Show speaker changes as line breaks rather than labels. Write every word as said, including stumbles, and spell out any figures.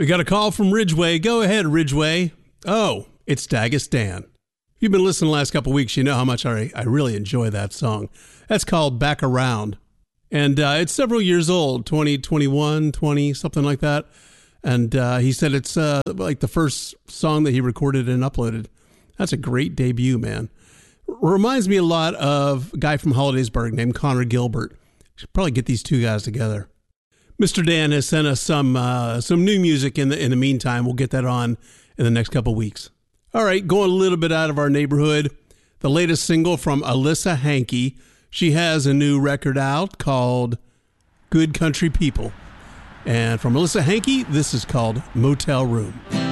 We got a call from Ridgeway. Go ahead, Ridgeway. Oh, it's Dagestan. If you've been listening the last couple of weeks, you know how much I, I really enjoy that song. That's called Back Around. And uh, it's several years old, twenty, twenty-one, twenty, something like that. And uh, he said it's uh, like the first song that he recorded and uploaded. That's a great debut, man. Reminds me a lot of a guy from Hollidaysburg named Connor Gilbert. Should probably get these two guys together. Mister Dan has sent us some uh, some new music in the in the meantime. We'll get that on in the next couple weeks. All right, going a little bit out of our neighborhood. The latest single from Alyssa Hankey. She has a new record out called Good Country People. And from Alyssa Hankey, this is called Motel Room.